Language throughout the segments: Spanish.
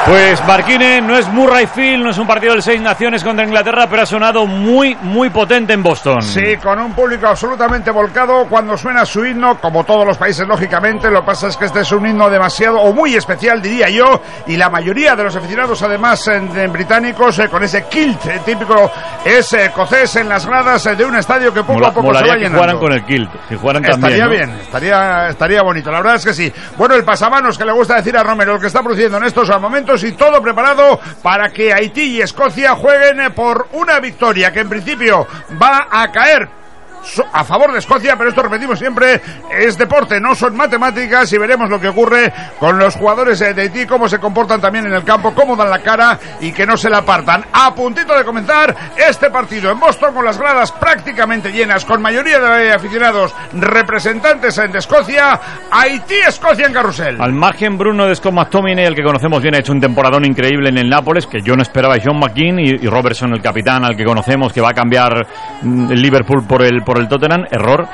Pues Marquine, no es Murrayfield, no es un partido del Seis Naciones contra Inglaterra, pero ha sonado muy, muy potente en Boston. Sí, con un público absolutamente volcado cuando suena su himno, como todos los países lógicamente. Lo que pasa es que este es un himno demasiado o muy especial, diría yo, y la mayoría de los aficionados además británicos con ese kilt típico escocés en las gradas de un estadio que poco a poco se va llenando. Que jugaran con el kilt, que jugaran también, estaría, ¿no? bien, estaría bonito, la verdad es que sí. Bueno, el pasamanos que le gusta decir a Romero, el que está produciendo en estos momentos, y todo preparado para que Haití y Escocia jueguen por una victoria que en principio va a caer a favor de Escocia, pero esto, repetimos siempre, es deporte, no son matemáticas, y veremos lo que ocurre con los jugadores de Haití, cómo se comportan también en el campo, cómo dan la cara y que no se la apartan. A puntito de comenzar este partido en Boston, con las gradas prácticamente llenas, con mayoría de aficionados representantes de Escocia. Haití-Escocia en carrusel. Al margen, Bruno de Scott McTominay, el que conocemos bien, ha hecho un temporadón increíble en el Nápoles, que yo no esperaba. John McGinn y Robertson, el capitán, al que conocemos, que va a cambiar el Liverpool por el Tottenham, error.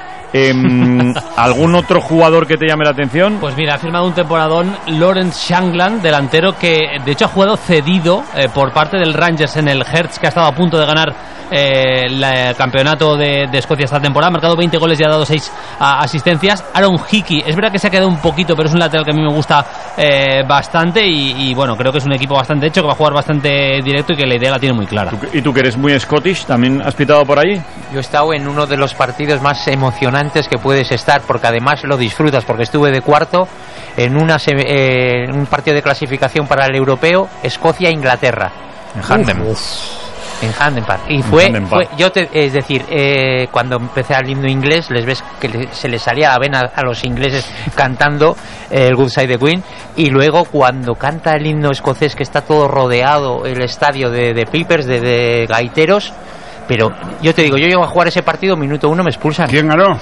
¿Algún otro jugador que te llame la atención? Pues mira, ha firmado un temporadón Lawrence Shankland, delantero que de hecho ha jugado cedido por parte del Rangers en el Hertz, que ha estado a punto de ganar el campeonato de Escocia esta temporada. Ha marcado 20 goles y ha dado 6 asistencias. Aaron Hickey, es verdad que se ha quedado un poquito, pero es un lateral que a mí me gusta bastante, y bueno, creo que es un equipo bastante hecho, que va a jugar bastante directo y que la idea la tiene muy clara. ¿Y tú, que eres muy Scottish, también has pitado por ahí? Yo he estado en uno de los partidos más emocionantes que puedes estar, porque además lo disfrutas, porque estuve de cuarto en un partido de clasificación para el europeo, Escocia-Inglaterra en Hampden. En Hampden Park. Y es decir, cuando empecé al himno inglés, les ves que se les salía la vena a los ingleses cantando el Good Side the Queen, y luego cuando canta el himno escocés, que está todo rodeado el estadio de pipers, de gaiteros. Pero yo te digo, yo llego a jugar ese partido, minuto 1 me expulsan. ¿Quién ganó?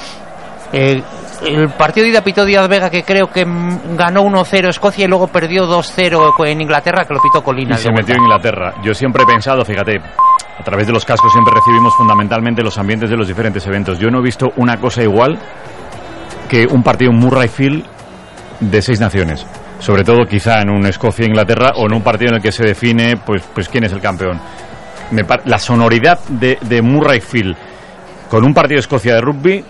El partido de ida pitó Díaz Vega, que creo que ganó 1-0 Escocia y luego perdió 2-0 en Inglaterra, que lo pitó Colina. Y se metió en Inglaterra. Yo siempre he pensado, fíjate, a través de los cascos siempre recibimos fundamentalmente los ambientes de los diferentes eventos. Yo no he visto una cosa igual que un partido en Murrayfield de 6 naciones. Sobre todo quizá en un Escocia-Inglaterra, o en un partido en el que se define pues quién es el campeón. La sonoridad de Murrayfield con un partido de Escocia de rugby,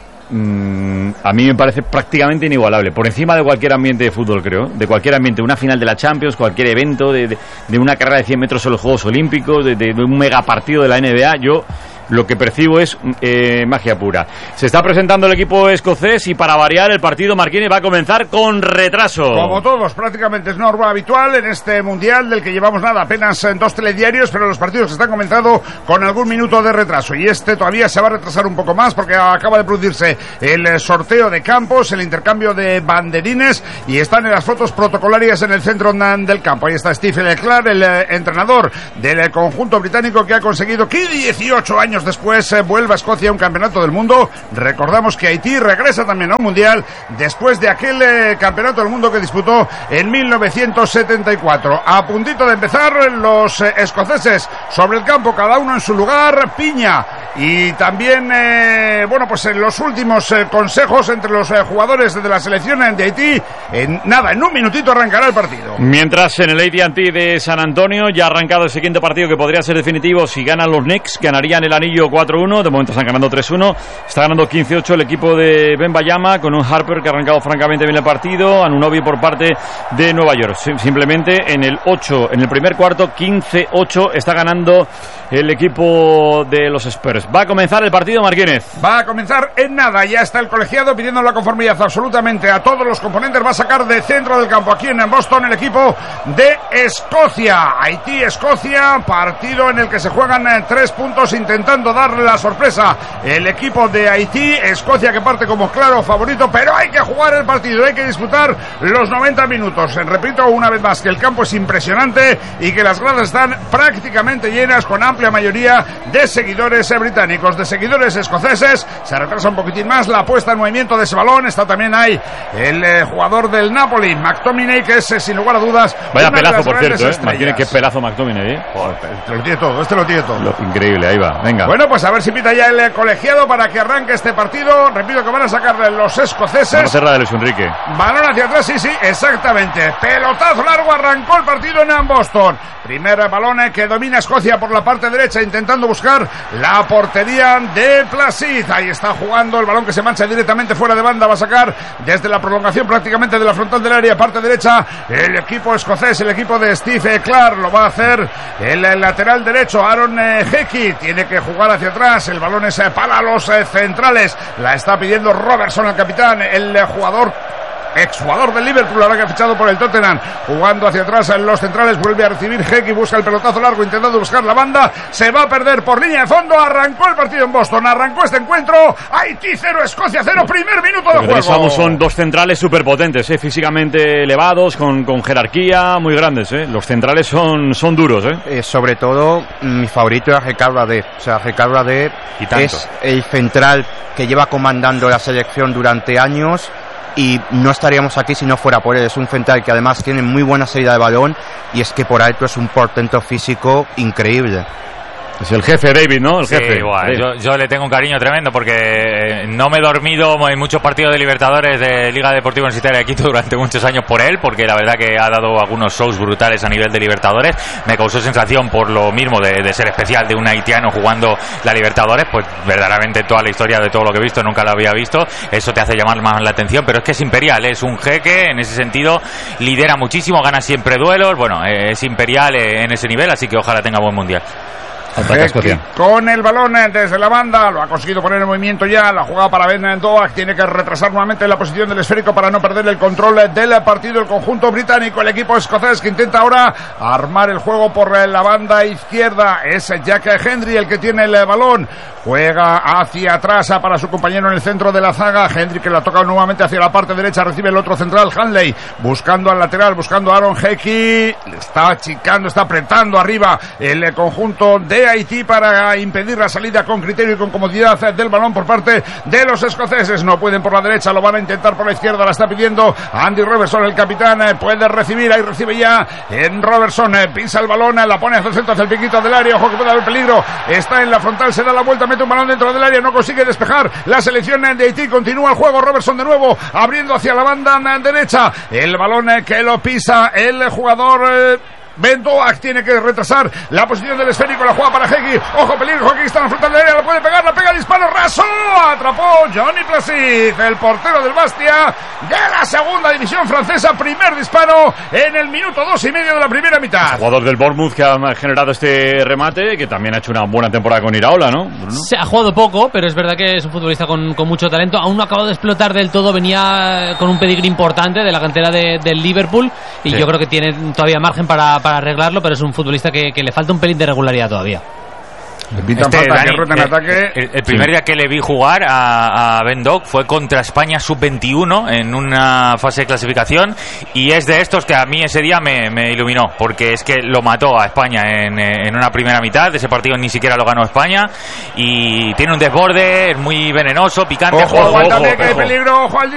a mí me parece prácticamente inigualable, por encima de cualquier ambiente de fútbol, creo, de cualquier ambiente, una final de la Champions, cualquier evento, de una carrera de 100 metros en los Juegos Olímpicos, de un megapartido de la NBA. Yo lo que percibo es magia pura. Se está presentando el equipo escocés, y para variar, el partido, Marquine, va a comenzar con retraso. Como todos, prácticamente es norma habitual en este mundial, del que llevamos apenas 2 telediarios, pero los partidos están comenzando con algún minuto de retraso, y este todavía se va a retrasar un poco más, porque acaba de producirse el sorteo de campos, el intercambio de banderines, y están en las fotos protocolarias en el centro del campo. Ahí está Steve Leclerc, el entrenador del conjunto británico, que ha conseguido que 18 años después vuelva a Escocia a un campeonato del mundo. Recordamos que Haití regresa también a un mundial después de aquel campeonato del mundo que disputó en 1974. A puntito de empezar, los escoceses sobre el campo, cada uno en su lugar. Piña y también pues en los últimos consejos entre los jugadores de la selección de Haití. En un minutito arrancará el partido. Mientras, en el AT&T de San Antonio ya ha arrancado el siguiente partido, que podría ser definitivo si ganan los Knicks. Ganarían el anillo 4-1, de momento están ganando 3-1, está ganando 15-8 el equipo de Ben Bayama, con un Harper que ha arrancado francamente bien el partido, Anunoby por parte de Nueva York. Simplemente en el primer cuarto, 15-8 está ganando el equipo de los Spurs. Va a comenzar el partido, Marquínez. Va a comenzar en nada, ya está el colegiado pidiendo la conformidad absolutamente a todos los componentes. Va a sacar de centro del campo, aquí en Boston, el equipo de Escocia. Haití-Escocia, partido en el que se juegan 3 puntos, intentando darle la sorpresa el equipo de Haití. Escocia, que parte como claro favorito, pero hay que jugar el partido, hay que disputar los 90 minutos. Repito una vez más que el campo es impresionante y que las gradas están prácticamente llenas, con amplia mayoría de seguidores británicos, de seguidores escoceses. Se retrasa un poquitín más la puesta en movimiento de ese balón. Está también ahí el jugador del Napoli, McTominay, que es sin lugar a dudas vaya pelazo, por cierto, Marquínez, qué pelazo McTominay, Te lo tiene todo, lo tiene todo. Increíble, ahí va, venga. Venga. Bueno, pues a ver si pita ya el colegiado para que arranque este partido. Repito que van a sacar los escoceses. Vamos a hacer la de Luis Enrique. Balón hacia atrás, sí, exactamente. Pelotazo largo, arrancó el partido en Boston. Primer balón que domina Escocia por la parte derecha, intentando buscar la portería de Placid. Ahí está jugando el balón que se mancha directamente fuera de banda. Va a sacar desde la prolongación prácticamente de la frontal del área, parte derecha, el equipo escocés, el equipo de Steve Clark. Lo va a hacer el lateral derecho, Aaron Hickey. Tiene que jugar hacia atrás. El balón es para los centrales. La está pidiendo Robertson, el capitán, el exjugador del Liverpool, ahora que ha fichado por el Tottenham, jugando hacia atrás en los centrales. Vuelve a recibir Hickey, busca el pelotazo largo intentando buscar la banda, se va a perder por línea de fondo. Arrancó el partido en Boston, arrancó este encuentro. Haití 0, Escocia 0, primer minuto de juego. Son dos centrales superpotentes, físicamente elevados, con jerarquía, muy grandes. Los centrales son duros. Sobre todo, mi favorito es Ricardo Radé. O sea, Ricardo Radé es el central que lleva comandando la selección durante años, y no estaríamos aquí si no fuera por él. Es un central que además tiene muy buena salida de balón, y es que por alto es un portento físico increíble. Es el jefe, David, ¿no? El jefe. Igual. Yo le tengo un cariño tremendo porque no me he dormido en muchos partidos de Libertadores de Liga Deportiva Universitaria de Quito durante muchos años por él, porque la verdad que ha dado algunos shows brutales a nivel de Libertadores. Me causó sensación por lo mismo de ser especial de un haitiano jugando la Libertadores, pues verdaderamente toda la historia de todo lo que he visto nunca lo había visto. Eso te hace llamar más la atención, pero es que es imperial, es un jeque, en ese sentido lidera muchísimo, gana siempre duelos, bueno, es imperial en ese nivel, así que ojalá tenga buen mundial. Con el balón desde la banda, lo ha conseguido poner en movimiento ya. La jugada para Ben Doak, tiene que retrasar nuevamente la posición del esférico para no perder el control del partido. El conjunto británico, el equipo escocés, que intenta ahora armar el juego por la banda izquierda. Es Jack Hendry el que tiene el balón, juega hacia atrás para su compañero en el centro de la zaga. Hendry, que la toca nuevamente hacia la parte derecha, recibe el otro central, Hanley, buscando al lateral, buscando a Aaron Hickey. Está achicando, está apretando arriba el conjunto de Haití para impedir la salida con criterio y con comodidad del balón por parte de los escoceses. No pueden por la derecha, lo van a intentar por la izquierda, la está pidiendo Andy Robertson, el capitán. Puede recibir, ahí recibe ya en Robertson, pisa el balón, la pone hacia el centro, hacia el piquito del área. Ojo que puede haber peligro, está en la frontal, se da la vuelta, mete un balón dentro del área, no consigue despejar la selección de Haití. Continúa el juego, Robertson de nuevo abriendo hacia la banda derecha, el balón que lo pisa el jugador Ben Doak, tiene que retrasar la posición del esférico, la juega para Hickey. Ojo, peligro, Hickey está en la frontal del área, la puede pegar, la pega, disparo, raso, atrapó Johnny Placid, el portero del Bastia de la segunda división francesa. Primer disparo en el minuto 2:30 de la primera mitad. El jugador del Bournemouth que ha generado este remate, que también ha hecho una buena temporada con Iraola, ¿no? Se ha jugado poco, pero es verdad que es un futbolista con mucho talento. Aún no ha acabado de explotar del todo, venía con un pedigrí importante de la cantera del Liverpool, y yo creo que tiene todavía margen para arreglarlo, pero es un futbolista que le falta un pelín de regularidad todavía. El primer día que le vi jugar a Ben Doak fue contra España sub-21 en una fase de clasificación, y es de estos que a mí ese día me iluminó, porque es que lo mató a España en una primera mitad. De ese partido ni siquiera lo ganó España, y tiene un desborde, es muy venenoso, picante. Ojo, que hay peligro, ojo al